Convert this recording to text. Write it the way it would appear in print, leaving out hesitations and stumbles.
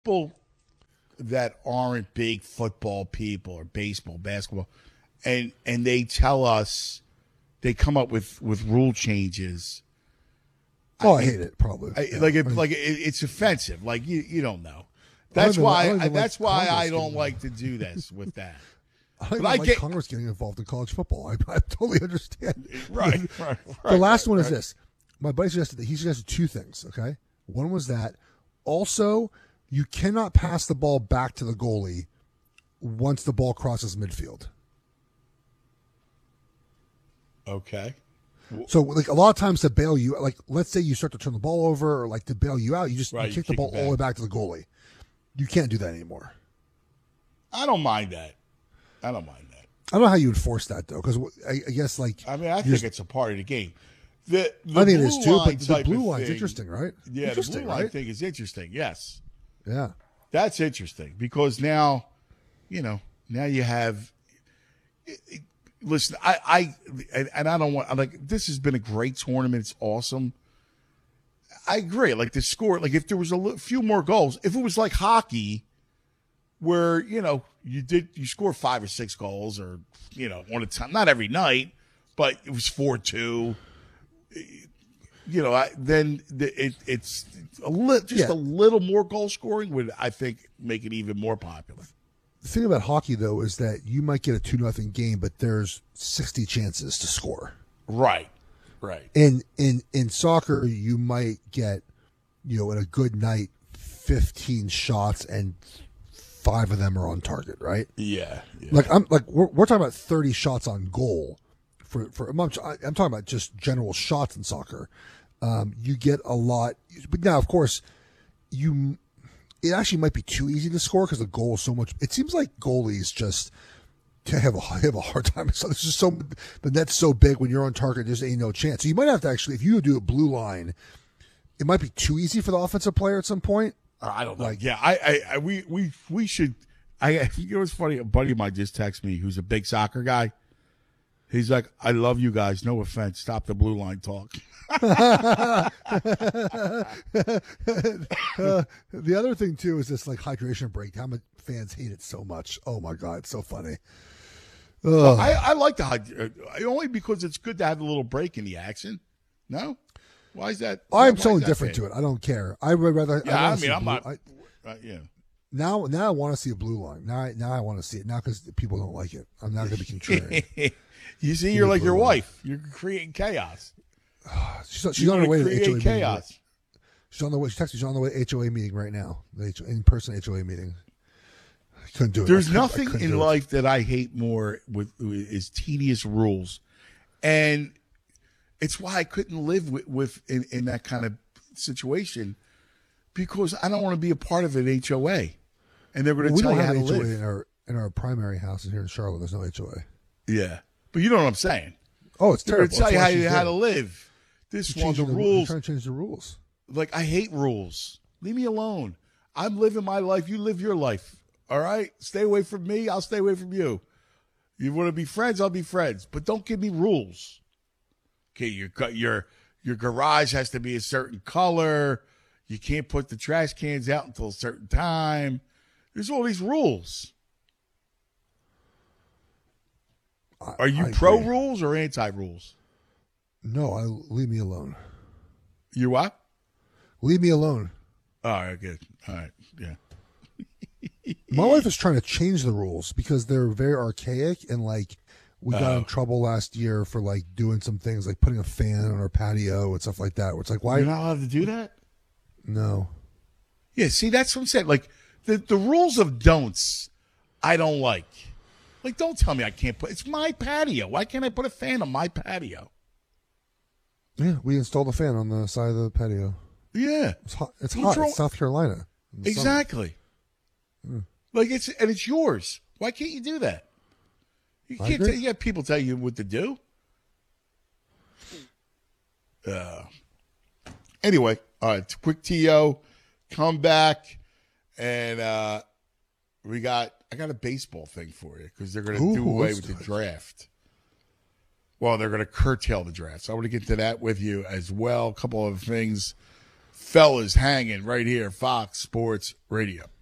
people that aren't big football people or baseball, basketball, and they tell us they come up with rule changes. Oh, I hate it. Probably it's offensive. Like you don't know. That's why I don't like to do this with that. I don't even like Congress getting involved in college football. I totally understand. Right. The last one is this. My buddy suggested two things. Okay, one was that also you cannot pass the ball back to the goalie once the ball crosses midfield. Okay. So, like, a lot of times to bail you, like, let's say you start to turn the ball over or, like, to bail you out, you kick the ball all the way back to the goalie. You can't do that anymore. I don't mind that. I don't know how you enforce that, though, because I guess, like... I mean, I think it's a part of the game. I think it is, too, but the blue line's interesting, right? Yeah, the blue line thing is interesting, yes. Yeah. That's interesting, because now you have... Listen, I don't want, like, this has been a great tournament. It's awesome. I agree. Like, the score, like, if there was a few more goals, if it was like hockey, where, you score 5 or 6 goals or, on a time, not every night, but it was 4-2, then it's a little more goal scoring would, I think, make it even more popular. The thing about hockey, though, is that you might get a 2-0 game, but there's 60 chances to score. Right. In soccer, you might get, in a good night, 15 shots and 5 of them are on target, right? Yeah. Like we're talking about 30 shots on goal. I'm talking about just general shots in soccer. You get a lot, but now, of course, it actually might be too easy to score because the goal is so much. It seems like goalies just have a hard time. So this is the net's so big when you're on target, there's ain't no chance. So you might have to actually, if you do a blue line, it might be too easy for the offensive player at some point. I don't know. We should. What's funny? A buddy of mine just texted me who's a big soccer guy. He's like, I love you guys. No offense. Stop the blue line talk. The other thing, too, is this, like, hydration break. How many fans hate it so much. Oh, my God. It's so funny. Well, I like the only because it's good to have a little break in the action. No? Why is that? I'm so indifferent to it. I don't care. I would rather. Yeah, I'm not. Now I want to see a blue line. Now I want to see it. Not because people don't like it. I'm not going to be contrarian. You see, you're like your wife. You're creating chaos. She's on her way to the HOA chaos. Meeting. She's on the way. She texted me. She's on the way to HOA meeting right now. The in-person HOA meeting. I couldn't do it. There's nothing in life that I hate more is tedious rules, and it's why I couldn't live with in that kind of situation because I don't want to be a part of an HOA, and they're going to tell you how to live. In our primary house here in Charlotte, there's no HOA. Yeah, but you know what I'm saying. Oh, it's terrible. They're going to tell you how to live. This one, the rules. Trying to change the rules. Like, I hate rules. Leave me alone. I'm living my life. You live your life. All right? Stay away from me. I'll stay away from you. You want to be friends? I'll be friends. But don't give me rules. Okay, your garage has to be a certain color. You can't put the trash cans out until a certain time. There's all these rules. Are you pro rules or anti rules? No, leave me alone. You what? Leave me alone. All right, good. All right, yeah. My wife is trying to change the rules because they're very archaic and like we got in trouble last year for like doing some things like putting a fan on our patio and stuff like that. Where it's like, why you're not allowed to do that? No. Yeah, see, that's what I'm saying. Like the rules of don'ts, I don't like. Like, don't tell me I can't put. It's my patio. Why can't I put a fan on my patio? Yeah, we installed a fan on the side of the patio. Yeah, it's hot. It's hot. It's South Carolina. Exactly. Like it's yours. Why can't you do that? You can't. You have people tell you what to do. Anyway, all right. Quick TO, come back, and I got a baseball thing for you because they're going to do away with the draft. Well, they're going to curtail the draft. So I want to get to that with you as well. A couple of things Fellas hanging right here, Fox Sports Radio.